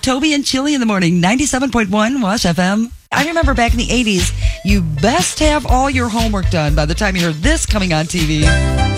Toby and Chili in the morning, 97.1 Wash FM. I remember back in the 80s, you best have all your homework done by the time you heard this coming on TV.